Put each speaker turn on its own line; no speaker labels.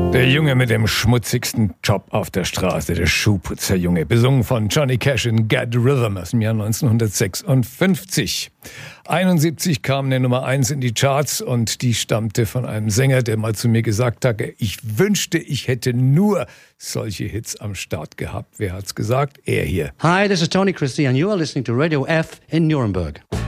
Der Junge mit dem schmutzigsten Job auf der Straße, der Schuhputzerjunge, besungen von Johnny Cash in Get Rhythm aus dem Jahr 1956. 71 kam der Nummer 1 in die Charts und die stammte von einem Sänger, der mal zu mir gesagt hat, ich wünschte, ich hätte nur solche Hits am Start gehabt. Wer hat's gesagt? Er hier.
Hi, this is Tony Christie and you are listening to Radio F in Nuremberg.